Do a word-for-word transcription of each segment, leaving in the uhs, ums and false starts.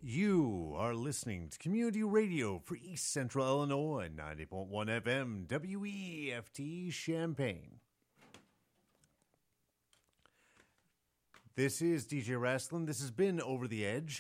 You are listening to Community Radio for East Central Illinois, ninety point one F M, W E F T, Champaign. This is D J Rasslin. This has been Over the Edge.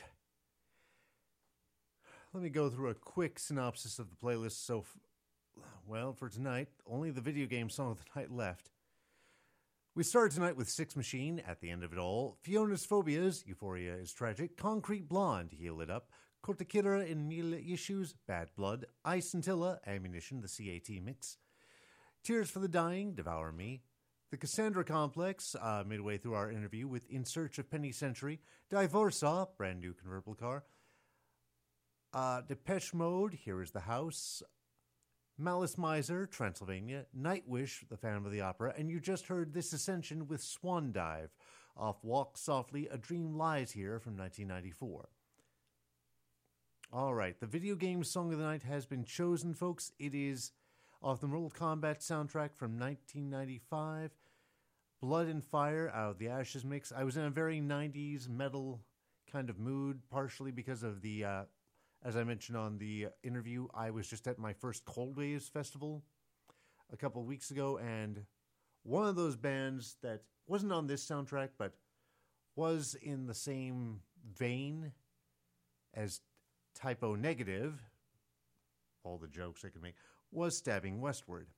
Let me go through a quick synopsis of the playlist. So, well, for tonight, only the video game song of the night left. We started tonight with Six Machine, At the End of It All, Fiona's Phobias, Euphoria is Tragic, Concrete Blonde, Heal It Up, Corticilla in Mille Issues, Bad Blood, Ice Scintilla, Ammunition, the C A T mix, Tears for the Dying, Devour Me, The Cassandra Complex, uh, midway through our interview with In Search of Penny Century, Divorsa, brand new convertible car, uh, Depeche Mode, Here is the House, Malice Miser, Transylvania, Nightwish, The Phantom of the Opera, and you just heard This Ascension with Swan Dive off Walk Softly, A Dream Lies Here from nineteen ninety-four. All right, the video game song of the night has been chosen, folks. It is off the Mortal Kombat soundtrack from nineteen ninety-five, Blood and Fire out of the Ashes mix. I was in a very nineties metal kind of mood, partially because of the... Uh, As I mentioned on the interview, I was just at my first Cold Waves festival a couple of weeks ago, and one of those bands that wasn't on this soundtrack, but was in the same vein as Typo Negative, all the jokes I could make, was Stabbing Westward.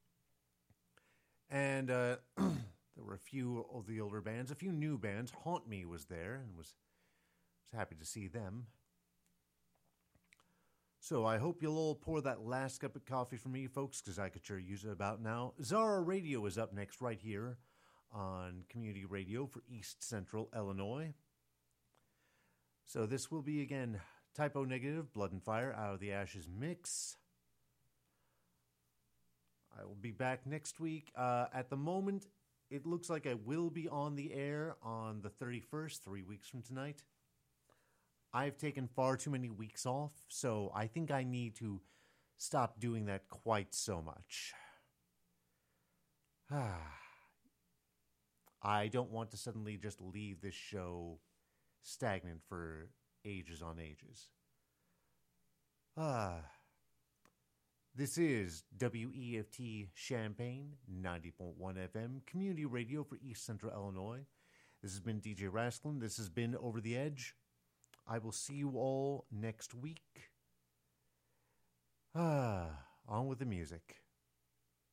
And uh, there were a few of the older bands, a few new bands. Haunt Me was there, and was, was happy to see them. So I hope you'll all pour that last cup of coffee for me, folks, because I could sure use it about now. Zara Radio is up next right here on Community Radio for East Central Illinois. So this will be, again, Typo Negative, Blood and Fire, Out of the Ashes mix. I will be back next week. Uh, at the moment, it looks like I will be on the air on the thirty-first, three weeks from tonight. I've taken far too many weeks off, so I think I need to stop doing that quite so much. I don't want to suddenly just leave this show stagnant for ages on ages. Ah, this is W E F T Champaign, ninety point one F M, Community Radio for East Central Illinois. This has been D J Rasslin. This has been Over the Edge. I will see you all next week. Ah, on with the music.